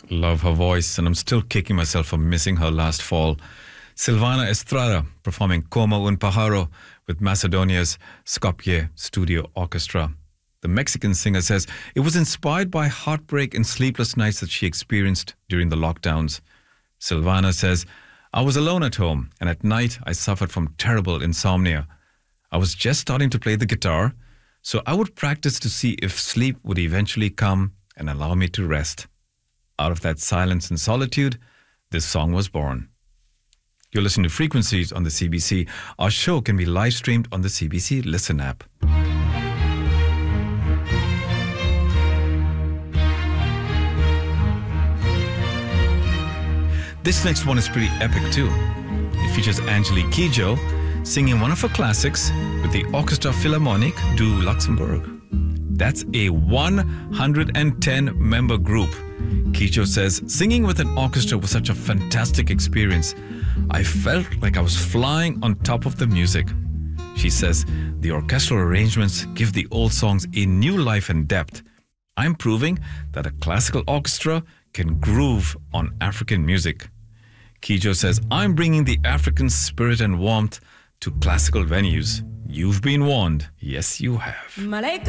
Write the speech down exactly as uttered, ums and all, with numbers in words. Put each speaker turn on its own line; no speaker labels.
Love her voice, and I'm still kicking myself for missing her last fall. Silvana Estrada performing Como un Pájaro with Macedonia's Skopje Studio Orchestra. The Mexican singer says it was inspired by heartbreak and sleepless nights that she experienced during the lockdowns. Silvana says, I was alone at home, and at night I suffered from terrible insomnia. I was just starting to play the guitar, so I would practice to see if sleep would eventually come and allow me to rest. Out of that silence and solitude, this song was born. You're listening to Frequencies on the C B C. Our show can be live streamed on the C B C Listen app. This next one is pretty epic too. It features Angelique Kidjo singing one of her classics with the Orchestra Philharmonique du Luxembourg. That's a one hundred ten member group. Kidjo says, singing with an orchestra was such a fantastic experience. I felt like I was flying on top of the music. She says, the orchestral arrangements give the old songs a new life and depth. I'm proving that a classical orchestra can groove on African music. Kidjo says, I'm bringing the African spirit and warmth to classical venues. You've been warned. Yes, you have.